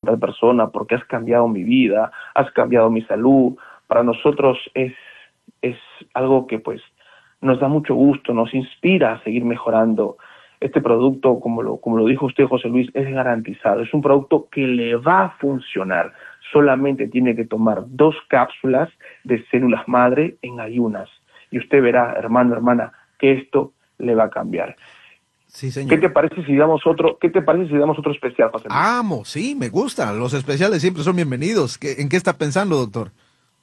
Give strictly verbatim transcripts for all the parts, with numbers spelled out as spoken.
tal persona porque has cambiado mi vida, has cambiado mi salud. Para nosotros es, es algo que pues nos da mucho gusto, nos inspira a seguir mejorando. Este producto, como lo, como lo dijo usted, José Luis, es garantizado. Es un producto que le va a funcionar. Solamente tiene que tomar dos cápsulas de células madre en ayunas. Y usted verá, hermano, hermana, que esto le va a cambiar. Sí, señor. ¿Qué te parece si damos otro, qué te parece si damos otro especial, José Luis? Amo, sí, me gusta. Los especiales siempre son bienvenidos. ¿Qué, ¿En qué está pensando, doctor?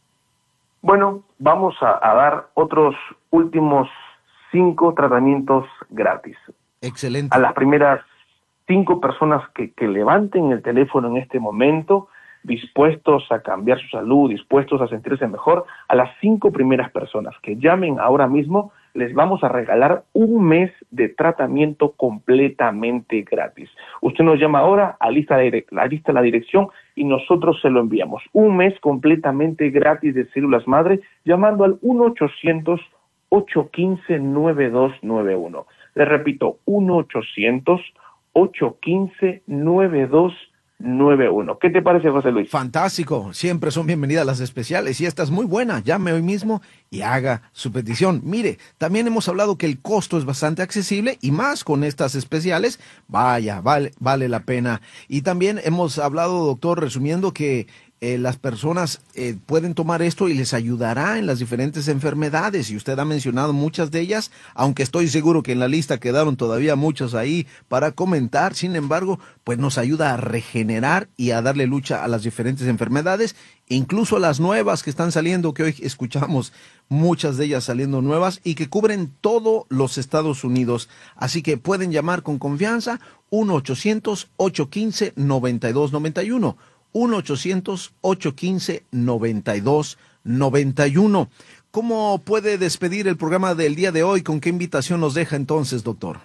Bueno, vamos a, a dar otros últimos cinco tratamientos gratis. Excelente. A las primeras cinco personas que, que levanten el teléfono en este momento, dispuestos a cambiar su salud, dispuestos a sentirse mejor, a las cinco primeras personas que llamen ahora mismo, les vamos a regalar un mes de tratamiento completamente gratis. Usted nos llama ahora, alista la, alista la dirección y nosotros se lo enviamos. Un mes completamente gratis de células madre, llamando al uno ochocientos, ocho uno cinco, nueve dos nueve uno. Les repito, uno ochocientos, ocho uno cinco, nueve dos nueve uno. ¿Qué te parece, José Luis? Fantástico, siempre son bienvenidas las especiales y esta es muy buena. Llame hoy mismo y haga su petición. Mire, también hemos hablado que el costo es bastante accesible y más con estas especiales, vaya, vale, vale la pena. Y también hemos hablado, doctor, resumiendo que Eh, las personas eh, pueden tomar esto y les ayudará en las diferentes enfermedades, y usted ha mencionado muchas de ellas, aunque estoy seguro que en la lista quedaron todavía muchas ahí para comentar. Sin embargo, pues nos ayuda a regenerar y a darle lucha a las diferentes enfermedades, incluso a las nuevas que están saliendo, que hoy escuchamos muchas de ellas saliendo nuevas y que cubren todos los Estados Unidos. Así que pueden llamar con confianza uno ochocientos, ocho uno cinco, nueve dos nueve uno. uno ochocientos, ocho uno cinco, nueve dos nueve uno. ¿Cómo puede despedir el programa del día de hoy? ¿Con qué invitación nos deja entonces, doctor?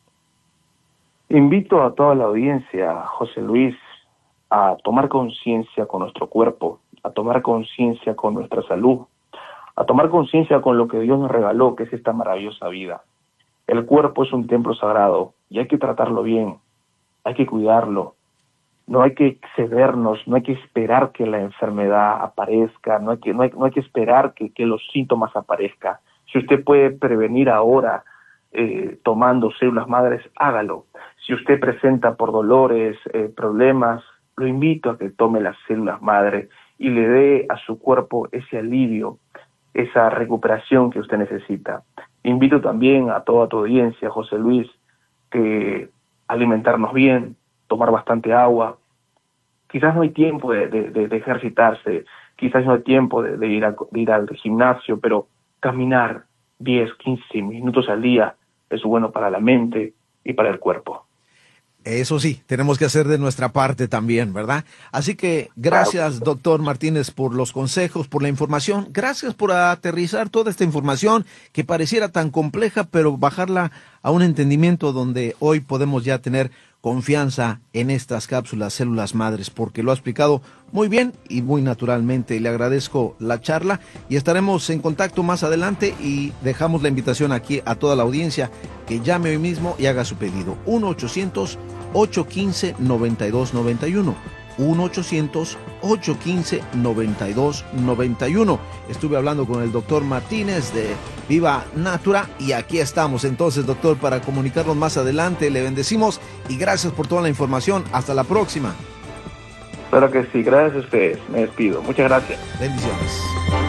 Invito a toda la audiencia, José Luis, a tomar conciencia con nuestro cuerpo, a tomar conciencia con nuestra salud, a tomar conciencia con lo que Dios nos regaló, que es esta maravillosa vida. El cuerpo es un templo sagrado y hay que tratarlo bien, hay que cuidarlo. No hay que excedernos, no hay que esperar que la enfermedad aparezca, no hay que, no hay, no hay que esperar que, que los síntomas aparezcan. Si usted puede prevenir ahora eh, tomando células madres, hágalo. Si usted presenta por dolores, eh, problemas, lo invito a que tome las células madre y le dé a su cuerpo ese alivio, esa recuperación que usted necesita. Invito también a toda tu audiencia, José Luis, que alimentarnos bien, tomar bastante agua. Quizás no hay tiempo de, de, de ejercitarse, quizás no hay tiempo de, de, ir a, de ir al gimnasio, pero caminar diez, quince minutos al día es bueno para la mente y para el cuerpo. Eso sí, tenemos que hacer de nuestra parte también, ¿verdad? Así que gracias, doctor Martínez, por los consejos, por la información. Gracias por aterrizar toda esta información que pareciera tan compleja, pero bajarla a un entendimiento donde hoy podemos ya tener confianza en estas cápsulas células madres, porque lo ha explicado muy bien y muy naturalmente. Le agradezco la charla y estaremos en contacto más adelante, y dejamos la invitación aquí a toda la audiencia que llame hoy mismo y haga su pedido. uno ochocientos, ocho uno cinco, nueve dos nueve uno. uno ochocientos, ocho uno cinco, nueve dos nueve uno. Estuve hablando con el doctor Martínez de Viva Natura y aquí estamos entonces, doctor, para comunicarnos más adelante. Le bendecimos y gracias por toda la información. Hasta la próxima. Claro que sí, gracias a ustedes. Me despido. Muchas gracias. Bendiciones.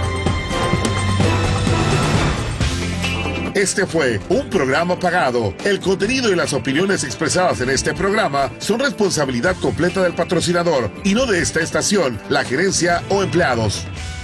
Este fue un programa pagado. El contenido y las opiniones expresadas en este programa son responsabilidad completa del patrocinador y no de esta estación, la gerencia o empleados.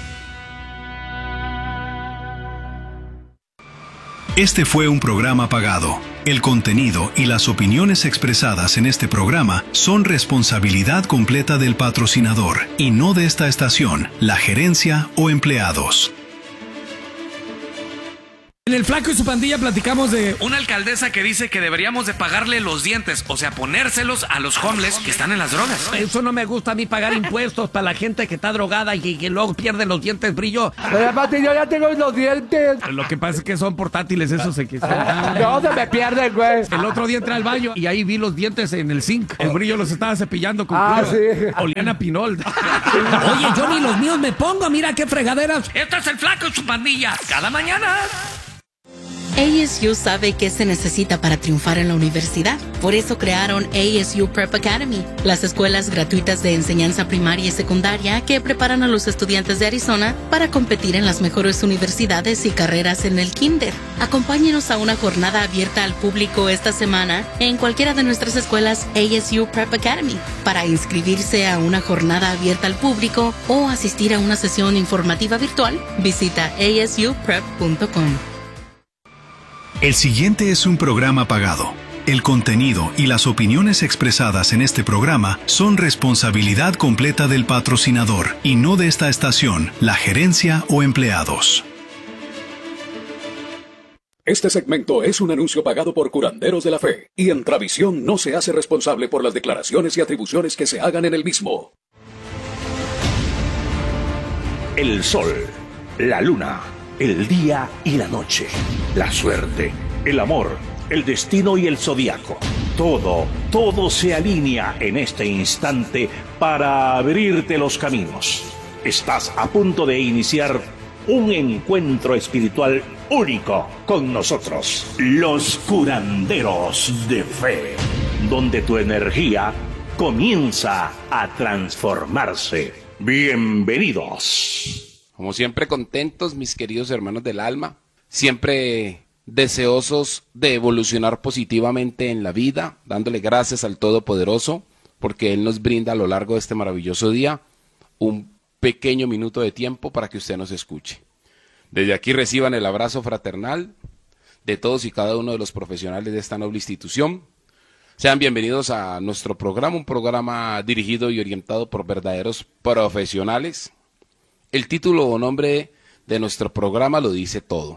Este fue un programa pagado. El contenido y las opiniones expresadas en este programa son responsabilidad completa del patrocinador y no de esta estación, la gerencia o empleados. el Flaco y su pandilla platicamos de una alcaldesa que dice que deberíamos de pagarle los dientes, o sea, ponérselos a los homeless que están en las drogas. Eso no me gusta a mí, pagar impuestos para la gente que está drogada y que luego pierde los dientes, brillo. Pero aparte yo ya tengo los dientes. Lo que pasa es que son portátiles, esos se que no, se me pierden, güey. El otro día entré al baño y ahí vi los dientes en el zinc. El brillo los estaba cepillando con Ah, cuidado. sí. Olían a pinol. Oye, yo ni los míos me pongo, mira qué fregaderas. Esto es el Flaco y su pandilla, cada mañana. A S U sabe qué se necesita para triunfar en la universidad. Por eso crearon A S U Prep Academy, las escuelas gratuitas de enseñanza primaria y secundaria que preparan a los estudiantes de Arizona para competir en las mejores universidades y carreras en el kinder. Acompáñenos a una jornada abierta al público esta semana en cualquiera de nuestras escuelas A S U Prep Academy. Para inscribirse a una jornada abierta al público o asistir a una sesión informativa virtual, visita a s u prep punto com. El siguiente es un programa pagado. El contenido y las opiniones expresadas en este programa son responsabilidad completa del patrocinador y no de esta estación, la gerencia o empleados. Este segmento es un anuncio pagado por Curanderos de la Fe y Entravisión no se hace responsable por las declaraciones y atribuciones que se hagan en el mismo. El sol, la luna, el día y la noche, la suerte, el amor, el destino y el zodiaco. Todo, todo se alinea en este instante para abrirte los caminos. Estás a punto de iniciar un encuentro espiritual único con nosotros, los Curanderos de Fe, donde tu energía comienza a transformarse. Bienvenidos. Como siempre contentos, mis queridos hermanos del alma, siempre deseosos de evolucionar positivamente en la vida, dándole gracias al Todopoderoso, porque Él nos brinda a lo largo de este maravilloso día un pequeño minuto de tiempo para que usted nos escuche. Desde aquí reciban el abrazo fraternal de todos y cada uno de los profesionales de esta noble institución. Sean bienvenidos a nuestro programa, un programa dirigido y orientado por verdaderos profesionales. El título o nombre de nuestro programa lo dice todo.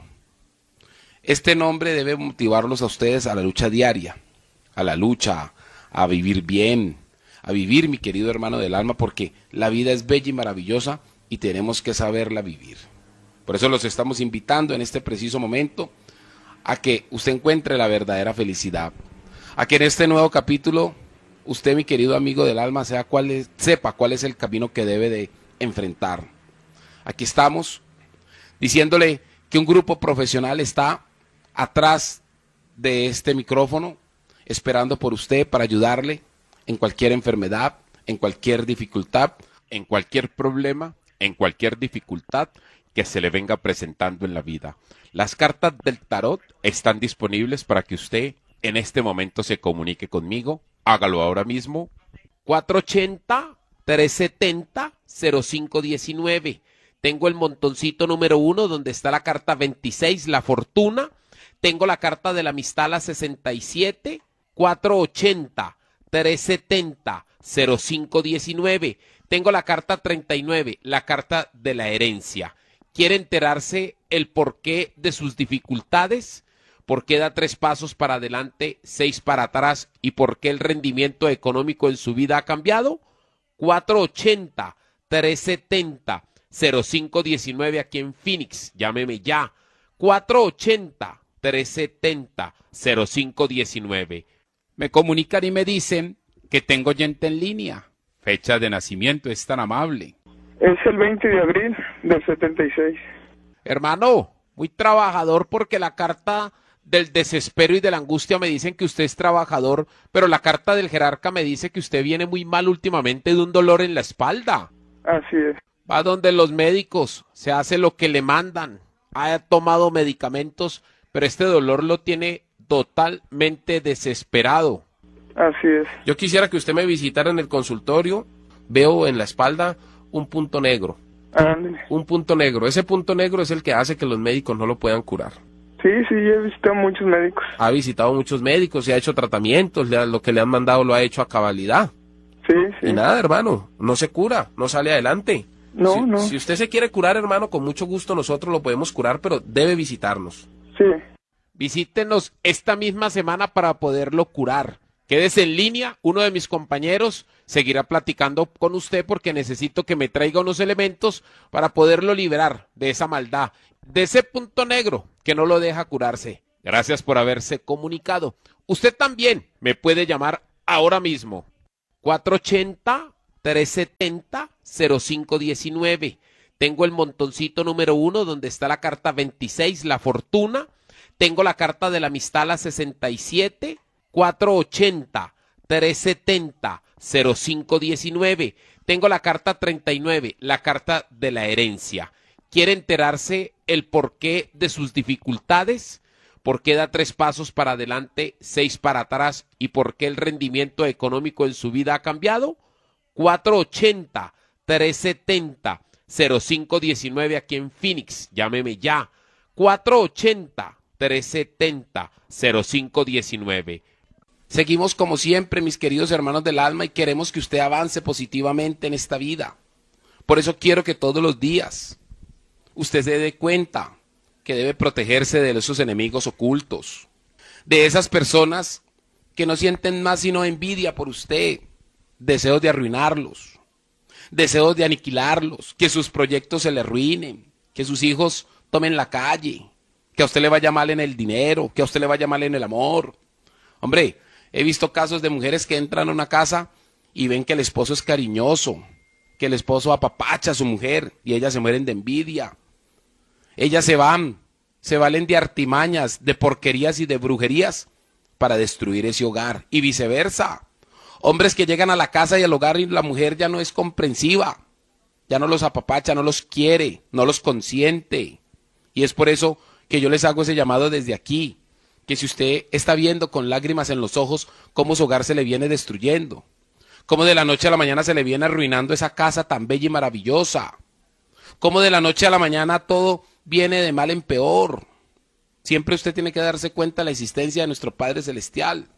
Este nombre debe motivarlos a ustedes a la lucha diaria, a la lucha, a vivir bien, a vivir, mi querido hermano del alma, porque la vida es bella y maravillosa y tenemos que saberla vivir. Por eso los estamos invitando en este preciso momento a que usted encuentre la verdadera felicidad, a que en este nuevo capítulo usted, mi querido amigo del alma, sea cuál es, sepa cuál es el camino que debe de enfrentar. Aquí estamos diciéndole que un grupo profesional está atrás de este micrófono, esperando por usted para ayudarle en cualquier enfermedad, en cualquier dificultad, en cualquier problema, en cualquier dificultad que se le venga presentando en la vida. Las cartas del tarot están disponibles para que usted en este momento se comunique conmigo. Hágalo ahora mismo. cuatro ochenta, tres setenta, cero cinco diecinueve. Tengo el montoncito número uno donde está la carta veintiséis, la fortuna. Tengo la carta de la amistad, la sesenta y siete, cuatro ochenta, tres setenta, cero cinco diecinueve. Tengo la carta treinta y nueve, la carta de la herencia. ¿Quiere enterarse el porqué de sus dificultades? ¿Por qué da tres pasos para adelante, seis para atrás? ¿Y por qué el rendimiento económico en su vida ha cambiado? cuatro ochenta, tres setenta, cero cinco diecinueve aquí en Phoenix. Llámeme ya. cuatro ochenta, tres setenta, cero cinco diecinueve. Me comunican y me dicen que tengo gente en línea. Fecha de nacimiento, es tan amable. Es el veinte de abril del setenta y seis. Hermano, muy trabajador, porque la carta del desespero y de la angustia me dicen que usted es trabajador, pero la carta del jerarca me dice que usted viene muy mal últimamente de un dolor en la espalda. Así es. Va donde los médicos, se hace lo que le mandan, ha tomado medicamentos, pero este dolor lo tiene totalmente desesperado. Así es. Yo quisiera que usted me visitara en el consultorio. Veo en la espalda un punto negro. Ándale. Un punto negro. Ese punto negro es el que hace que los médicos no lo puedan curar. Sí, sí, he visitado muchos médicos. Ha visitado muchos médicos, se ha hecho tratamientos, le ha, lo que le han mandado lo ha hecho a cabalidad. Sí, sí. Y nada, hermano, no se cura, no sale adelante. No, si, no. Si usted se quiere curar, hermano, con mucho gusto nosotros lo podemos curar, pero debe visitarnos. Sí. Visítenos esta misma semana para poderlo curar. Quédese en línea, uno de mis compañeros seguirá platicando con usted porque necesito que me traiga unos elementos para poderlo liberar de esa maldad, de ese punto negro que no lo deja curarse. Gracias por haberse comunicado. Usted también me puede llamar ahora mismo. cuatro ochenta, tres setenta, cero cinco diecinueve. Tengo el montoncito número uno donde está la carta veintiséis, la fortuna. Tengo la carta de la amistad, la sesenta y siete, cuatro ochenta, tres setenta, cero cinco diecinueve. Tengo la carta treinta y nueve, la carta de la herencia. ¿Quiere enterarse el porqué de sus dificultades? ¿Por qué da tres pasos para adelante, seis para atrás? ¿Y por qué el rendimiento económico en su vida ha cambiado? cuatro ochenta, tres setenta, cero cinco diecinueve aquí en Phoenix. Llámeme ya. cuatro ochenta, tres setenta, cero cinco diecinueve. Seguimos como siempre, mis queridos hermanos del alma, y queremos que usted avance positivamente en esta vida. Por eso quiero que todos los días usted se dé cuenta que debe protegerse de esos enemigos ocultos, de esas personas que no sienten más sino envidia por usted, deseos de arruinarlos, deseos de aniquilarlos, que sus proyectos se le arruinen, que sus hijos tomen la calle, que a usted le vaya mal en el dinero, que a usted le vaya mal en el amor. Hombre, he visto casos de mujeres que entran a una casa y ven que el esposo es cariñoso, que el esposo apapacha a su mujer y ellas se mueren de envidia. Ellas se van, se valen de artimañas, de porquerías y de brujerías para destruir ese hogar y viceversa. Hombres que llegan a la casa y al hogar y la mujer ya no es comprensiva, ya no los apapacha, no los quiere, no los consiente. Y es por eso que yo les hago ese llamado desde aquí, que si usted está viendo con lágrimas en los ojos cómo su hogar se le viene destruyendo, cómo de la noche a la mañana se le viene arruinando esa casa tan bella y maravillosa, cómo de la noche a la mañana todo viene de mal en peor, siempre usted tiene que darse cuenta de la existencia de nuestro Padre Celestial.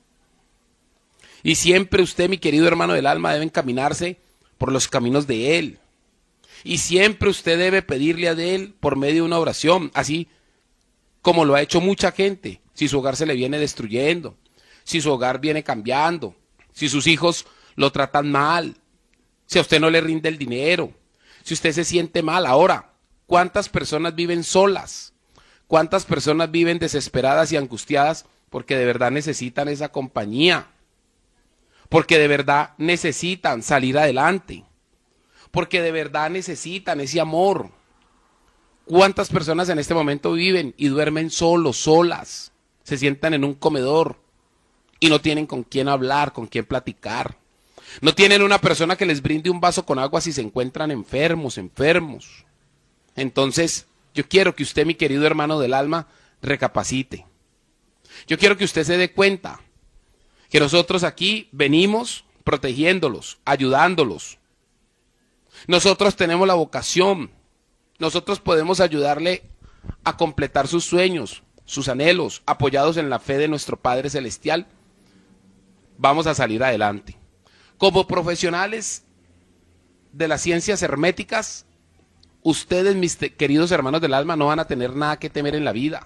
Y siempre usted, mi querido hermano del alma, debe encaminarse por los caminos de Él. Y siempre usted debe pedirle a Él por medio de una oración, así como lo ha hecho mucha gente. Si su hogar se le viene destruyendo, si su hogar viene cambiando, si sus hijos lo tratan mal, si a usted no le rinde el dinero, si usted se siente mal. Ahora, ¿cuántas personas viven solas? ¿Cuántas personas viven desesperadas y angustiadas porque de verdad necesitan esa compañía? Porque de verdad necesitan salir adelante, porque de verdad necesitan ese amor. ¿Cuántas personas en este momento viven y duermen solos, solas? Se sientan en un comedor y no tienen con quién hablar, con quién platicar. No tienen una persona que les brinde un vaso con agua si se encuentran enfermos, enfermos. Entonces, yo quiero que usted, mi querido hermano del alma, recapacite. Yo quiero que usted se dé cuenta que nosotros aquí venimos protegiéndolos, ayudándolos. Nosotros tenemos la vocación, nosotros podemos ayudarle a completar sus sueños, sus anhelos, apoyados en la fe de nuestro Padre Celestial. Vamos a salir adelante. Como profesionales de las ciencias herméticas, ustedes, mis queridos hermanos del alma, no van a tener nada que temer en la vida.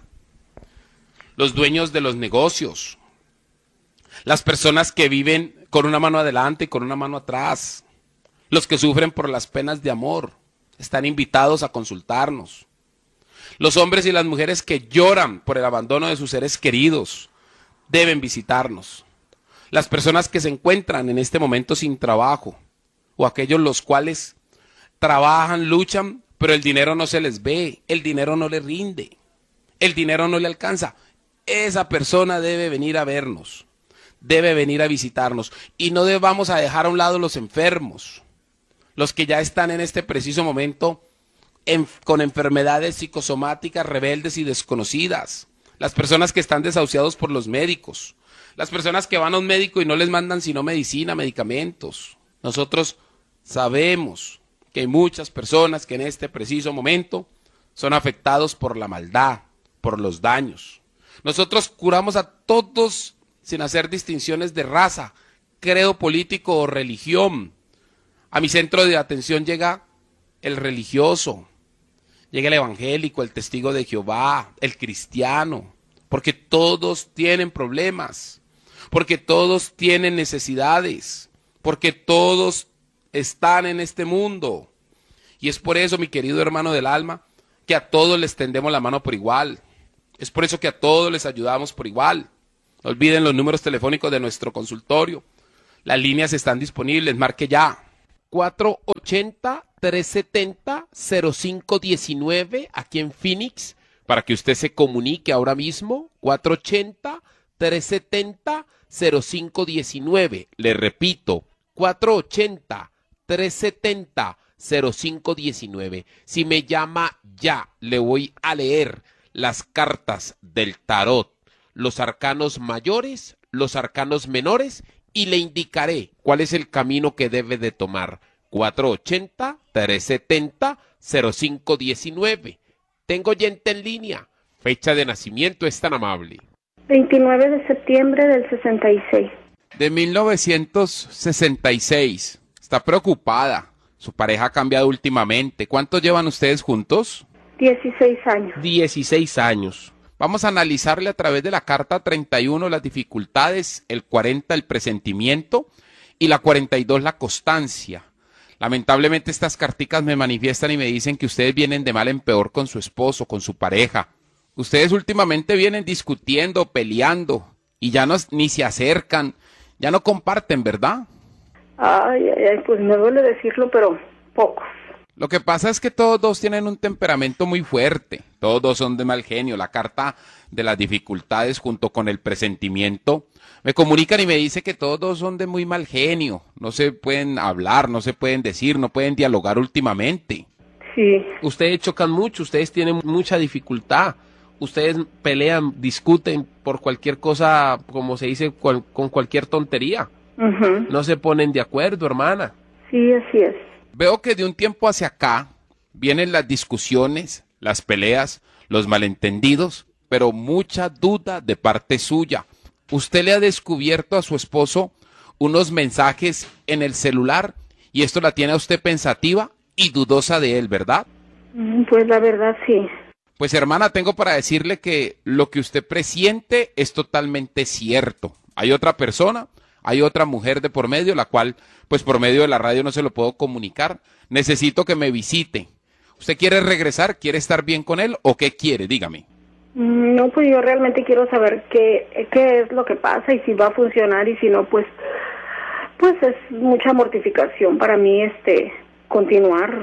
Los dueños de los negocios, las personas que viven con una mano adelante y con una mano atrás, los que sufren por las penas de amor, están invitados a consultarnos. Los hombres y las mujeres que lloran por el abandono de sus seres queridos deben visitarnos. Las personas que se encuentran en este momento sin trabajo, o aquellos los cuales trabajan, luchan, pero el dinero no se les ve, el dinero no le rinde, el dinero no le alcanza. Esa persona debe venir a vernos, debe venir a visitarnos, y no debamos a dejar a un lado los enfermos, los que ya están en este preciso momento en, con enfermedades psicosomáticas rebeldes y desconocidas, las personas que están desahuciados por los médicos, las personas que van a un médico y no les mandan sino medicina, medicamentos. Nosotros sabemos que hay muchas personas que en este preciso momento son afectados por la maldad, por los daños. Nosotros curamos a todos sin hacer distinciones de raza, credo político o religión. A mi centro de atención llega el religioso, Llega el evangélico, el testigo de Jehová, el cristiano, porque todos tienen problemas, porque todos tienen necesidades, porque todos están en este mundo. Y es por eso, mi querido hermano del alma, que a todos les tendemos la mano por igual. Es por eso que a todos les ayudamos por igual. No olviden los números telefónicos de nuestro consultorio. Las líneas están disponibles, marque ya. cuatro ochenta, trescientos setenta, cero cinco diecinueve, aquí en Phoenix, para que usted se comunique ahora mismo. cuatro ochenta, trescientos setenta, cero cinco diecinueve. Le repito, cuatro ochenta, trescientos setenta, cero cinco diecinueve. Si me llama ya, le voy a leer las cartas del tarot, los arcanos mayores, los arcanos menores, y le indicaré cuál es el camino que debe de tomar. cuatro ochenta, trescientos setenta, cero cinco diecinueve. Tengo oyente en línea. Fecha de nacimiento, es tan amable. veintinueve de septiembre del sesenta y seis. De mil novecientos sesenta y seis. Está preocupada. Su pareja ha cambiado últimamente. ¿Cuánto llevan ustedes juntos? dieciséis años. dieciséis años. Vamos a analizarle a través de la carta treinta y uno las dificultades, el cuarenta el presentimiento y la cuarenta y dos la constancia. Lamentablemente estas carticas me manifiestan y me dicen que ustedes vienen de mal en peor con su esposo, con su pareja. Ustedes últimamente vienen discutiendo, peleando y ya no, ni se acercan, ya no comparten, ¿verdad? Ay, ay, ay, pues me duele decirlo, pero pocos. Lo que pasa es que todos dos tienen un temperamento muy fuerte, todos dos son de mal genio. La carta de las dificultades junto con el presentimiento me comunican y me dice que todos dos son de muy mal genio, no se pueden hablar, no se pueden decir, no pueden dialogar últimamente. Sí. Ustedes chocan mucho, ustedes tienen mucha dificultad, ustedes pelean, discuten por cualquier cosa, como se dice, cual, con cualquier tontería. Uh-huh. No se ponen de acuerdo, hermana. Sí, así es. Veo que de un tiempo hacia acá vienen las discusiones, las peleas, los malentendidos, pero mucha duda de parte suya. Usted le ha descubierto a su esposo unos mensajes en el celular y esto la tiene a usted pensativa y dudosa de él, ¿verdad? Pues la verdad sí. Pues hermana, tengo para decirle que lo que usted presiente es totalmente cierto. Hay otra persona, hay otra mujer de por medio, la cual, pues por medio de la radio no se lo puedo comunicar. Necesito que me visite. ¿Usted quiere regresar? ¿Quiere estar bien con él? ¿O qué quiere? Dígame. No, pues yo realmente quiero saber qué, qué es lo que pasa y si va a funcionar, y si no, pues, pues es mucha mortificación para mí este continuar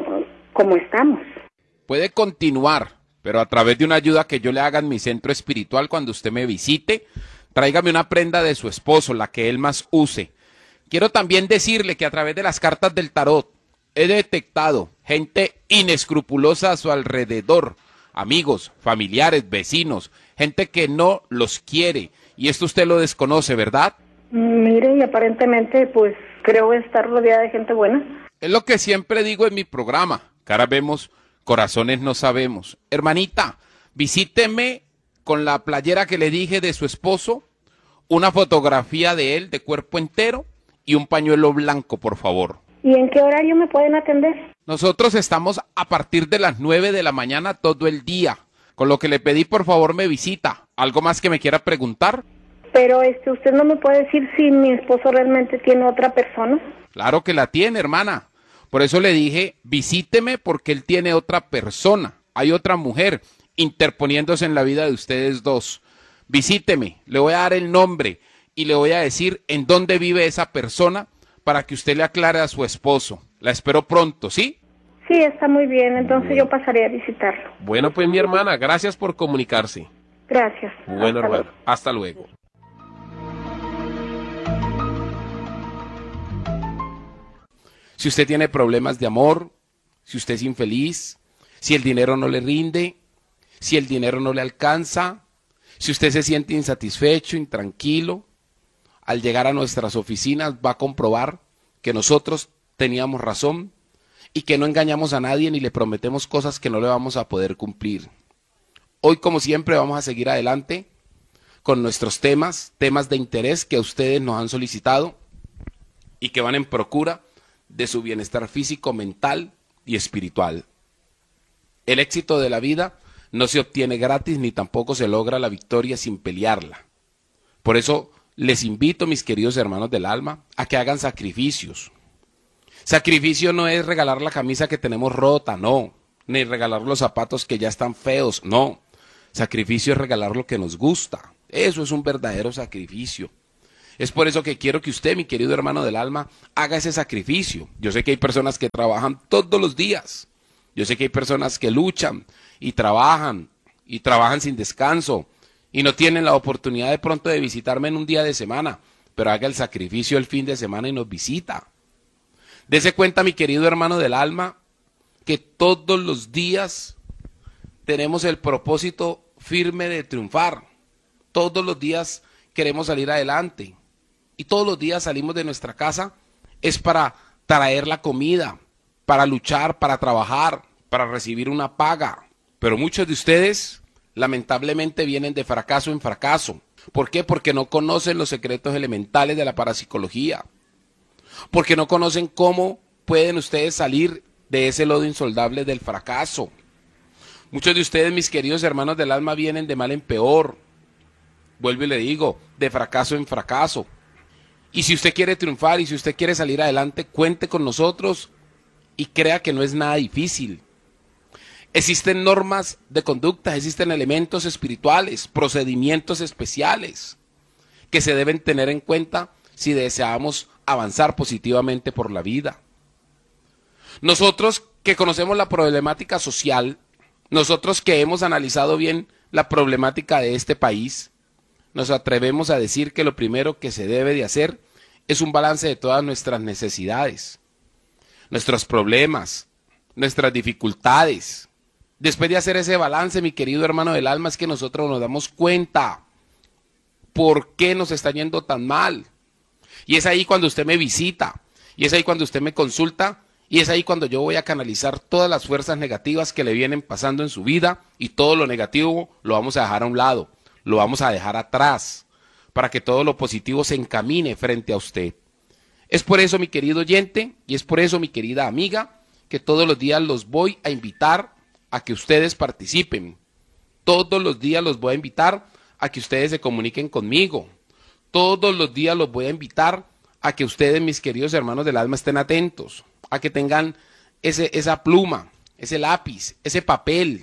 como estamos. Puede continuar, pero a través de una ayuda que yo le haga en mi centro espiritual cuando usted me visite. Tráigame una prenda de su esposo, la que él más use. Quiero también decirle que a través de las cartas del tarot he detectado gente inescrupulosa a su alrededor, amigos, familiares, vecinos, gente que no los quiere. Y esto usted lo desconoce, ¿verdad? Mire, y aparentemente pues creo estar rodeada de gente buena. Es lo que siempre digo en mi programa. Caras vemos, corazones no sabemos. Hermanita, visíteme con la playera que le dije de su esposo, una fotografía de él de cuerpo entero y un pañuelo blanco, por favor. ¿Y en qué horario me pueden atender? Nosotros estamos a partir de las nueve de la mañana todo el día, con lo que le pedí por favor me visita. ¿Algo más que me quiera preguntar? Pero este, ¿usted no me puede decir si mi esposo realmente tiene otra persona? Claro que la tiene, hermana. Por eso le dije, visíteme porque él tiene otra persona. Hay otra mujer interponiéndose en la vida de ustedes dos. Visíteme, le voy a dar el nombre y le voy a decir en dónde vive esa persona para que usted le aclare a su esposo. La espero pronto, ¿sí? Sí, está muy bien, entonces yo pasaré a visitarlo. Bueno, pues mi hermana, gracias por comunicarse. Gracias. Bueno, Hasta hermano, luego. hasta luego. Si usted tiene problemas de amor, si usted es infeliz, si el dinero no le rinde, si el dinero no le alcanza, si usted se siente insatisfecho, intranquilo, al llegar a nuestras oficinas va a comprobar que nosotros teníamos razón y que no engañamos a nadie ni le prometemos cosas que no le vamos a poder cumplir. Hoy, como siempre, vamos a seguir adelante con nuestros temas, temas de interés que ustedes nos han solicitado y que van en procura de su bienestar físico, mental y espiritual. El éxito de la vida no se obtiene gratis ni tampoco se logra la victoria sin pelearla. Por eso les invito, mis queridos hermanos del alma, a que hagan sacrificios. Sacrificio no es regalar la camisa que tenemos rota, no, ni regalar los zapatos que ya están feos, no. Sacrificio es regalar lo que nos gusta. Eso es un verdadero sacrificio. Es por eso que quiero que usted, mi querido hermano del alma, haga ese sacrificio. Yo sé que hay personas que trabajan todos los días. Yo sé que hay personas que luchan y trabajan y trabajan sin descanso y no tienen la oportunidad de pronto de visitarme en un día de semana, pero haga el sacrificio el fin de semana y nos visita. Dese cuenta, mi querido hermano del alma, que todos los días tenemos el propósito firme de triunfar. Todos los días queremos salir adelante y todos los días salimos de nuestra casa es para traer la comida, para luchar, para trabajar, para recibir una paga. Pero muchos de ustedes lamentablemente vienen de fracaso en fracaso. ¿Por qué? Porque no conocen los secretos elementales de la parapsicología. Porque no conocen cómo pueden ustedes salir de ese lodo insoldable del fracaso. Muchos de ustedes, mis queridos hermanos del alma, vienen de mal en peor. Vuelvo y le digo, de fracaso en fracaso. Y si usted quiere triunfar y si usted quiere salir adelante, cuente con nosotros y crea que no es nada difícil. Existen normas de conducta, existen elementos espirituales, procedimientos especiales que se deben tener en cuenta si deseamos avanzar positivamente por la vida. Nosotros que conocemos la problemática social, nosotros que hemos analizado bien la problemática de este país, nos atrevemos a decir que lo primero que se debe de hacer es un balance de todas nuestras necesidades, nuestros problemas, nuestras dificultades. Después de hacer ese balance, mi querido hermano del alma, es que nosotros nos damos cuenta por qué nos está yendo tan mal. Y es ahí cuando usted me visita, y es ahí cuando usted me consulta, y es ahí cuando yo voy a canalizar todas las fuerzas negativas que le vienen pasando en su vida, y todo lo negativo lo vamos a dejar a un lado, lo vamos a dejar atrás, para que todo lo positivo se encamine frente a usted. Es por eso, mi querido oyente, y es por eso, mi querida amiga, que todos los días los voy a invitar a que ustedes participen. Todos los días los voy a invitar a que ustedes se comuniquen conmigo. Todos los días los voy a invitar a que ustedes, mis queridos hermanos del alma, estén atentos, a que tengan ese, esa pluma, ese lápiz, ese papel.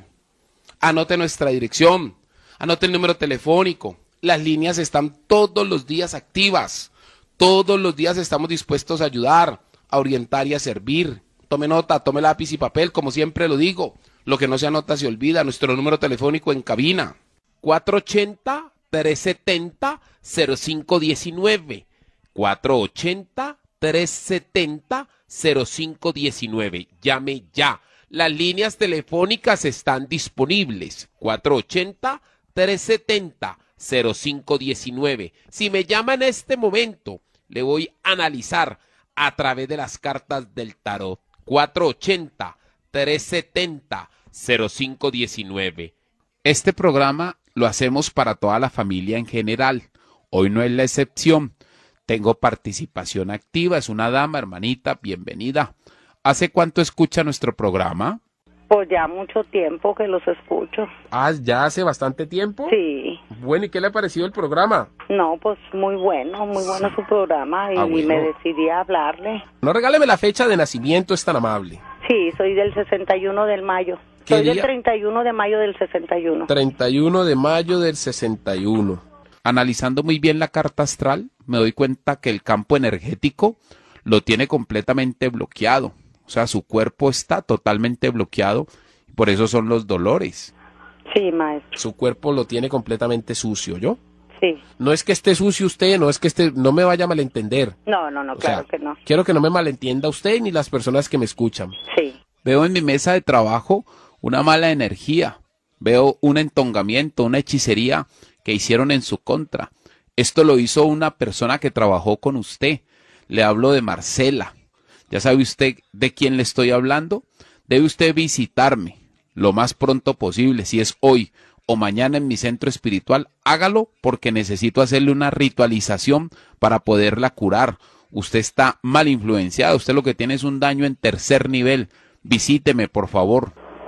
Anote nuestra dirección, anote el número telefónico. Las líneas están todos los días activas. Todos los días estamos dispuestos a ayudar, a orientar y a servir. Tome nota, tome lápiz y papel, como siempre lo digo. Lo que no se anota se olvida. Nuestro número telefónico en cabina. cuatro ochenta, trescientos setenta, cero cinco diecinueve. cuatro ochenta, trescientos setenta, cero cinco diecinueve. Llame ya. Las líneas telefónicas están disponibles. cuatro ochenta, trescientos setenta, cero cinco diecinueve. Si me llama en este momento, le voy a analizar a través de las cartas del tarot. cuatro ochenta, trescientos setenta, cero cinco diecinueve. Este programa lo hacemos para toda la familia en general. Hoy no es la excepción. Tengo participación activa. Es una dama, hermanita, bienvenida. ¿Hace cuánto escucha nuestro programa? Pues ya mucho tiempo que los escucho. Ah, ¿ya hace bastante tiempo? Sí. Bueno, ¿y qué le ha parecido el programa? No, pues muy bueno, muy bueno su programa y, Ah, bueno. y me decidí a hablarle. No, regáleme la fecha de nacimiento, es tan amable. Sí, soy del sesenta y uno del mayo. ¿Qué Soy del día? treinta y uno de mayo del sesenta y uno. treinta y uno de mayo del sesenta y uno. Analizando muy bien la carta astral, me doy cuenta que el campo energético lo tiene completamente bloqueado. O sea, su cuerpo está totalmente bloqueado, por eso son los dolores. Sí, maestro. Su cuerpo lo tiene completamente sucio, ¿yo? Sí. No es que esté sucio usted, no es que esté, no me vaya a malentender. No, no, no, O claro sea, que no. Quiero que no me malentienda usted ni las personas que me escuchan. Sí. Veo en mi mesa de trabajo una mala energía. Veo un entongamiento, una hechicería que hicieron en su contra. Esto lo hizo una persona que trabajó con usted. Le hablo de Marcela. ¿Ya sabe usted de quién le estoy hablando? Debe usted visitarme lo más pronto posible. Si es hoy o mañana en mi centro espiritual, hágalo porque necesito hacerle una ritualización para poderla curar. Usted está mal influenciado. Usted lo que tiene es un daño en tercer nivel. Visíteme, por favor.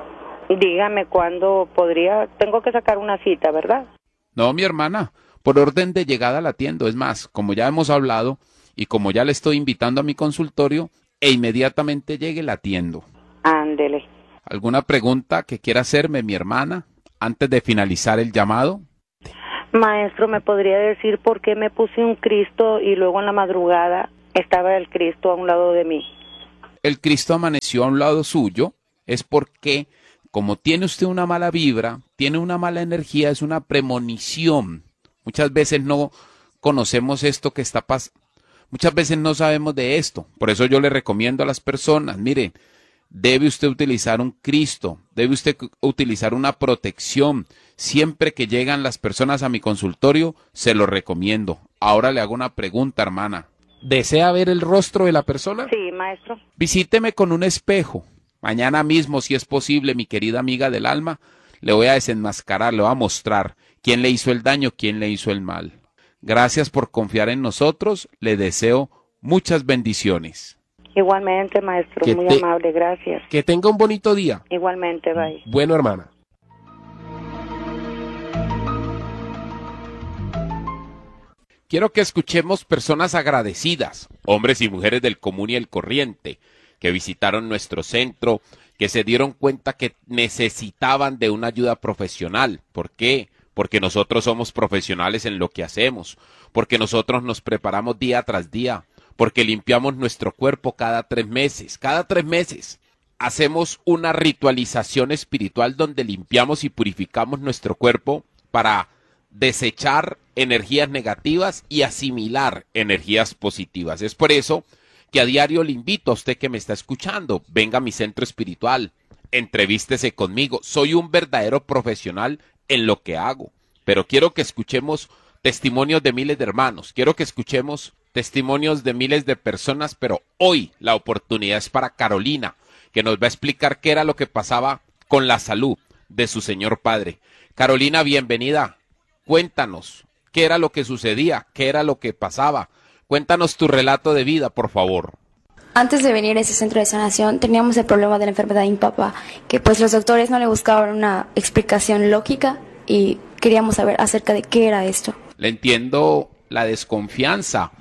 Dígame cuándo podría, tengo que sacar una cita, ¿verdad? No, mi hermana, por orden de llegada la atiendo. Es más, como ya hemos hablado y como ya le estoy invitando a mi consultorio, e inmediatamente llegue la atiendo. Ándele. ¿Alguna pregunta que quiera hacerme, mi hermana, antes de finalizar el llamado? Maestro, ¿me podría decir por qué me puse un Cristo y luego en la madrugada estaba el Cristo a un lado de mí? El Cristo amaneció a un lado suyo, es porque, como tiene usted una mala vibra, tiene una mala energía, es una premonición. Muchas veces no conocemos esto que está pasando, muchas veces no sabemos de esto. Por eso yo le recomiendo a las personas, miren, debe usted utilizar un Cristo, debe usted utilizar una protección. Siempre que llegan las personas a mi consultorio, se lo recomiendo. Ahora le hago una pregunta, hermana. ¿Desea ver el rostro de la persona? Sí, maestro. Visíteme con un espejo. Mañana mismo, si es posible, mi querida amiga del alma, le voy a desenmascarar, le voy a mostrar quién le hizo el daño, quién le hizo el mal. Gracias por confiar en nosotros. Le deseo muchas bendiciones. Igualmente, maestro, Que muy te- amable, gracias. Que tenga un bonito día. Igualmente, bye. Bueno, hermana. Quiero que escuchemos personas agradecidas, hombres y mujeres del común y el corriente, que visitaron nuestro centro, que se dieron cuenta que necesitaban de una ayuda profesional. ¿Por qué? Porque nosotros somos profesionales en lo que hacemos, porque nosotros nos preparamos día tras día, porque limpiamos nuestro cuerpo cada tres meses, cada tres meses. Hacemos una ritualización espiritual donde limpiamos y purificamos nuestro cuerpo para desechar energías negativas y asimilar energías positivas. Es por eso que a diario le invito a usted que me está escuchando, venga a mi centro espiritual, entrevístese conmigo. Soy un verdadero profesional en lo que hago, pero quiero que escuchemos testimonios de miles de hermanos, quiero que escuchemos testimonios de miles de personas, pero hoy la oportunidad es para Carolina, que nos va a explicar qué era lo que pasaba con la salud de su señor padre. Carolina, bienvenida. Cuéntanos, ¿qué era lo que sucedía? ¿Qué era lo que pasaba? Cuéntanos tu relato de vida, por favor. Antes de venir a ese centro de sanación teníamos el problema de la enfermedad de mi papá, que pues los doctores no le buscaban una explicación lógica y queríamos saber acerca de qué era esto. Le entiendo la desconfianza,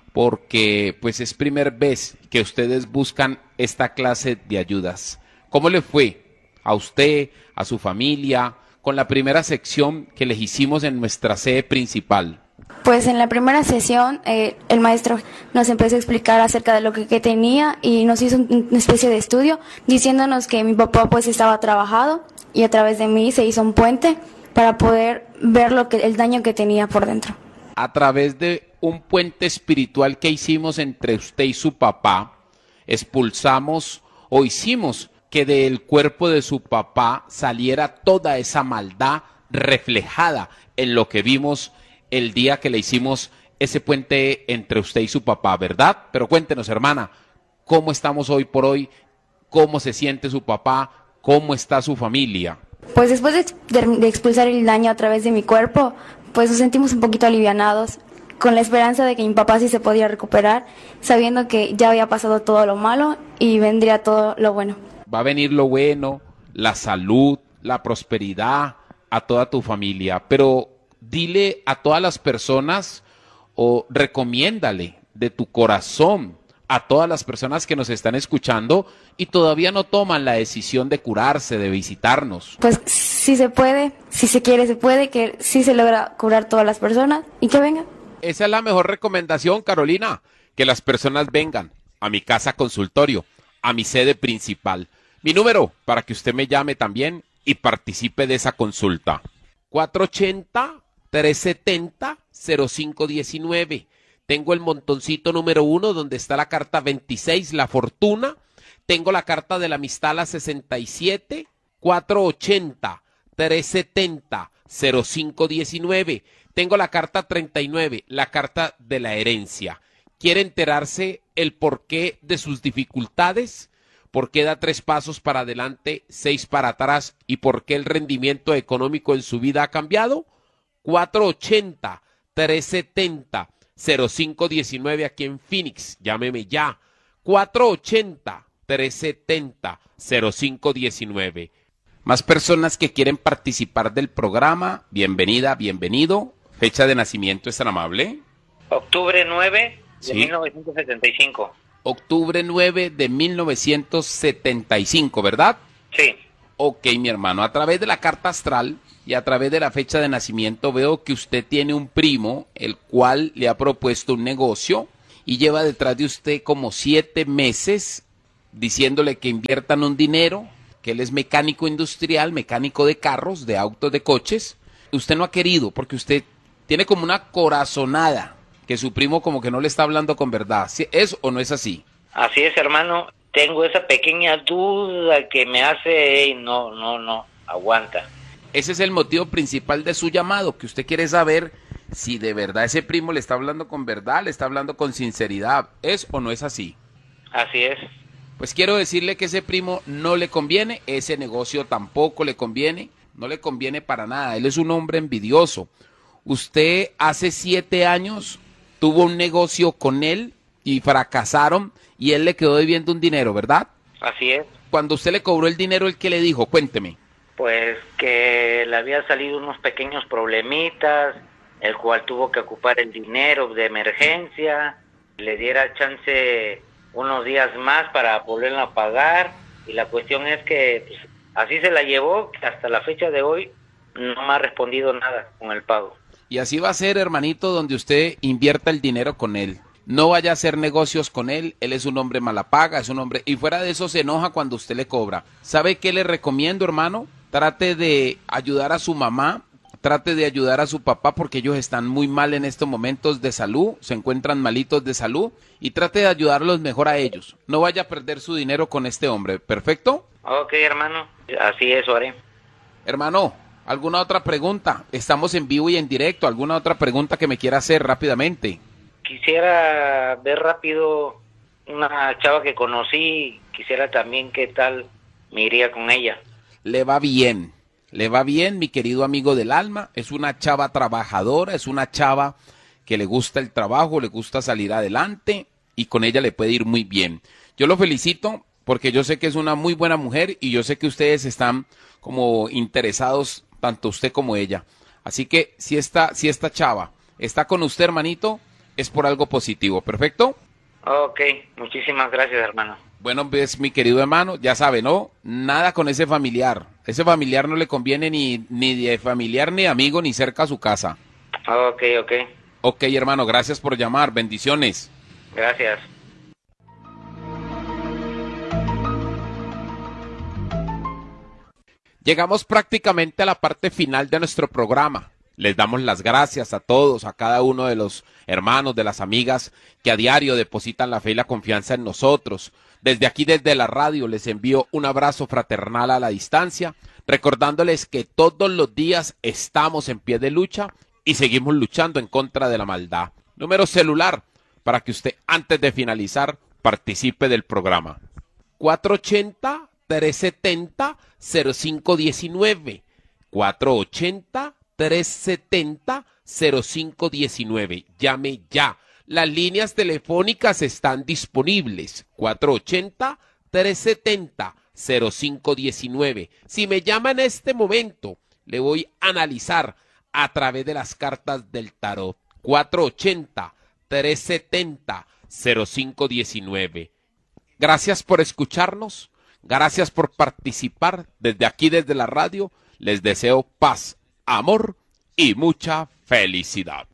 porque pues es primera vez que ustedes buscan esta clase de ayudas. ¿Cómo le fue a usted, a su familia, con la primera sección que les hicimos en nuestra sede principal? Pues en la primera sesión eh, el maestro nos empezó a explicar acerca de lo que, que tenía y nos hizo un- una especie de estudio diciéndonos que mi papá pues estaba trabajado y a través de mí se hizo un puente para poder ver lo que el daño que tenía por dentro. A través de un puente espiritual que hicimos entre usted y su papá, expulsamos o hicimos que del cuerpo de su papá saliera toda esa maldad reflejada en lo que vimos el día que le hicimos ese puente entre usted y su papá, ¿verdad? Pero cuéntenos, hermana, ¿cómo estamos hoy por hoy? ¿Cómo se siente su papá? ¿Cómo está su familia? Pues después de, de- de expulsar el daño a través de mi cuerpo, pues nos sentimos un poquito alivianados, con la esperanza de que mi papá sí se podía recuperar, sabiendo que ya había pasado todo lo malo y vendría todo lo bueno. Va a venir lo bueno, la salud, la prosperidad a toda tu familia, pero dile a todas las personas o recomiéndale de tu corazón a todas las personas que nos están escuchando y todavía no toman la decisión de curarse, de visitarnos. Pues si se puede, si se quiere se puede, que sí se logra curar todas las personas y que vengan. Esa es la mejor recomendación, Carolina, que las personas vengan a mi casa consultorio, a mi sede principal. Mi número para que usted me llame también y participe de esa consulta. cuatro ochenta, tres setenta, cero cinco diecinueve. Tengo el montoncito número uno donde está la carta veintiséis, la fortuna. Tengo la carta de la amistad, la sesenta y siete, cuatro ochenta, tres setenta, cero cinco diecinueve. Tengo la carta treinta y nueve, la carta de la herencia. ¿Quiere enterarse el porqué de sus dificultades? ¿Por qué da tres pasos para adelante, seis para atrás? ¿Y por qué el rendimiento económico en su vida ha cambiado? cuatro ochenta, tres setenta, cero cinco diecinueve aquí en Phoenix. Llámeme ya. cuatro ochenta, tres setenta, cero cinco diecinueve. Más personas que quieren participar del programa, bienvenida, bienvenido. Fecha de nacimiento, ¿es tan amable? Octubre nueve de Sí. mil novecientos setenta y cinco. Octubre nueve de mil novecientos setenta y cinco, ¿verdad? Sí. Ok, mi hermano, a través de la carta astral y a través de la fecha de nacimiento veo que usted tiene un primo, el cual le ha propuesto un negocio y lleva detrás de usted como siete meses diciéndole que inviertan un dinero, que él es mecánico industrial, mecánico de carros, de autos, de coches. Usted no ha querido porque usted tiene como una corazonada que su primo como que no le está hablando con verdad. ¿Sí? ¿Es o no es así? Así es, hermano. Tengo esa pequeña duda que me hace, "Ey, no, no, no, aguanta". Ese es el motivo principal de su llamado, que usted quiere saber si de verdad ese primo le está hablando con verdad, le está hablando con sinceridad. ¿Es o no es así? Así es. Pues quiero decirle que ese primo no le conviene, ese negocio tampoco le conviene, no le conviene para nada. Él es un hombre envidioso. Usted hace siete años tuvo un negocio con él y fracasaron y él le quedó debiendo un dinero, ¿verdad? Así es. Cuando usted le cobró el dinero, ¿el qué le dijo? Cuénteme. Pues que le había salido unos pequeños problemitas, el cual tuvo que ocupar el dinero de emergencia, le diera chance unos días más para volverla a pagar, y la cuestión es que pues, así se la llevó, que hasta la fecha de hoy no me ha respondido nada con el pago. Y así va a ser, hermanito, donde usted invierta el dinero con él. No vaya a hacer negocios con él, él es un hombre mala paga, es un hombre... Y fuera de eso se enoja cuando usted le cobra. ¿Sabe qué le recomiendo, hermano? Trate de ayudar a su mamá, trate de ayudar a su papá porque ellos están muy mal en estos momentos de salud, se encuentran malitos de salud, y trate de ayudarlos mejor a ellos. No vaya a perder su dinero con este hombre, ¿perfecto? Ok, hermano, así es, haré. Hermano, ¿alguna otra pregunta? Estamos en vivo y en directo. ¿Alguna otra pregunta que me quiera hacer rápidamente? Quisiera ver rápido una chava que conocí, quisiera también qué tal me iría con ella. Le va bien, le va bien, mi querido amigo del alma. Es una chava trabajadora, es una chava que le gusta el trabajo, le gusta salir adelante y con ella le puede ir muy bien. Yo lo felicito porque yo sé que es una muy buena mujer y yo sé que ustedes están como interesados, tanto usted como ella. Así que si esta, si esta chava está con usted, hermanito, es por algo positivo, ¿perfecto? Ok, muchísimas gracias, hermano. Bueno, pues mi querido hermano, ya sabe, ¿no? Nada con ese familiar. Ese familiar no le conviene ni, ni de familiar, ni amigo, ni cerca a su casa. Ok, ok. Ok, hermano, gracias por llamar. Bendiciones. Gracias. Llegamos prácticamente a la parte final de nuestro programa. Les damos las gracias a todos, a cada uno de los hermanos, de las amigas que a diario depositan la fe y la confianza en nosotros. Desde aquí, desde la radio, les envío un abrazo fraternal a la distancia, recordándoles que todos los días estamos en pie de lucha y seguimos luchando en contra de la maldad. Número celular para que usted, antes de finalizar, participe del programa. cuatro ochenta, tres setenta, cero cinco diecinueve. cuatro ochenta, tres setenta, cero cinco diecinueve. Llame ya. Las líneas telefónicas están disponibles. cuatro ochenta, tres setenta, cero cinco diecinueve. Si me llama en este momento, le voy a analizar a través de las cartas del tarot. cuatro ochenta, tres setenta, cero cinco diecinueve. Gracias por escucharnos. Gracias por participar. Desde aquí, desde la radio, les deseo paz, amor y mucha felicidad.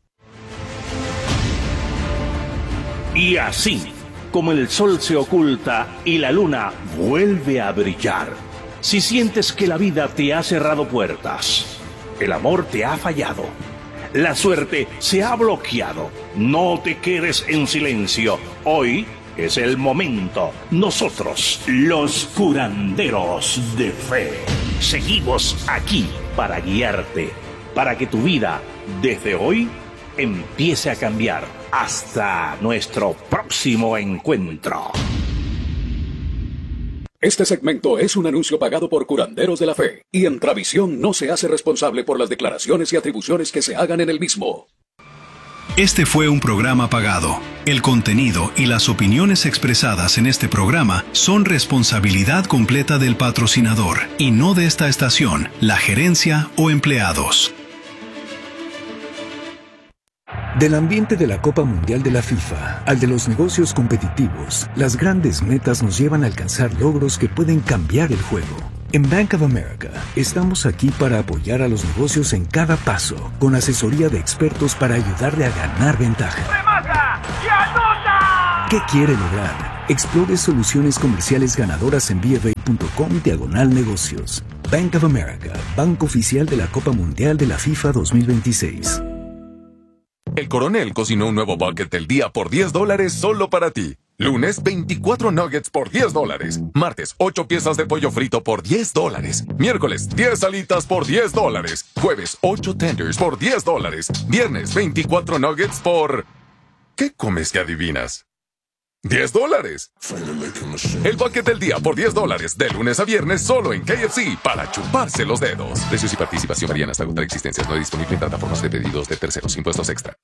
Y así, como el sol se oculta y la luna vuelve a brillar, si sientes que la vida te ha cerrado puertas, el amor te ha fallado, la suerte se ha bloqueado, no te quedes en silencio. Hoy es el momento. Nosotros, los curanderos de fe, seguimos aquí para guiarte, para que tu vida, desde hoy, empiece a cambiar. Hasta nuestro próximo encuentro. Este segmento es un anuncio pagado por Curanderos de la Fe, y Entravisión no se hace responsable por las declaraciones y atribuciones que se hagan en el mismo. Este fue un programa pagado. El contenido y las opiniones expresadas en este programa son responsabilidad completa del patrocinador y no de esta estación, la gerencia o empleados. Del ambiente de la Copa Mundial de la FIFA al de los negocios competitivos, las grandes metas nos llevan a alcanzar logros que pueden cambiar el juego. En Bank of America, estamos aquí para apoyar a los negocios en cada paso, con asesoría de expertos para ayudarle a ganar ventaja. ¡Remata y anota! ¿Qué quiere lograr? Explore soluciones comerciales ganadoras en b f a punto com diagonal negocios. Bank of America, banco oficial de la Copa Mundial de la FIFA dos mil veintiséis. El Coronel cocinó un nuevo bucket del día por diez dólares solo para ti. Lunes, veinticuatro nuggets por diez dólares. Martes, ocho piezas de pollo frito por diez dólares. Miércoles, diez alitas por diez dólares. Jueves, ocho tenders por diez dólares. Viernes, veinticuatro nuggets por... ¿Qué comes que adivinas? diez dólares. El bucket del día por diez dólares. De lunes a viernes solo en K F C para chuparse los dedos. Precios y participación varían hasta agotar existencias. No disponible en plataformas de pedidos de terceros. Impuestos extra.